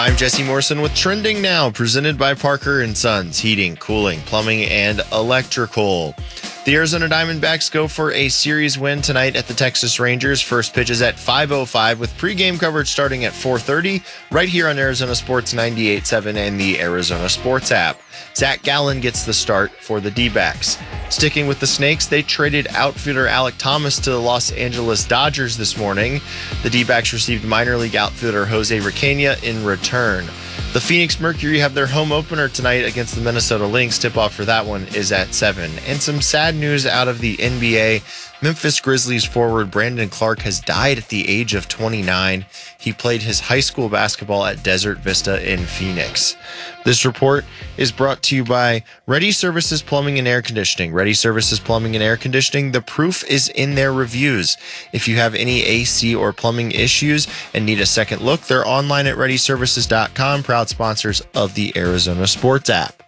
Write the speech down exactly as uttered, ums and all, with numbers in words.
I'm Jesse Morrison with Trending Now, presented by Parker and Sons Heating, Cooling, Plumbing, and Electrical. The Arizona Diamondbacks go for a series win tonight at the Texas Rangers. First pitch is at five oh five with pregame coverage starting at four thirty right here on Arizona Sports ninety-eight point seven and the Arizona Sports app. Zach Gallen gets the start for the D-backs. Sticking with the Snakes, they traded outfielder Alek Thomas to the Los Angeles Dodgers this morning. The D-backs received minor league outfielder Jose Riquena in return. The Phoenix Mercury have their home opener tonight against the Minnesota Lynx. Tip-off for that one is at seven. And some sad news out of the N B A. Memphis Grizzlies forward Brandon Clark has died at the age of twenty-nine. He played his high school basketball at Desert Vista in Phoenix. This report is brought to you by Ready Services Plumbing and Air Conditioning. Ready Services Plumbing and Air Conditioning, the proof is in their reviews. If you have any A C or plumbing issues and need a second look, they're online at ready services dot com, proud sponsors of the Arizona Sports app.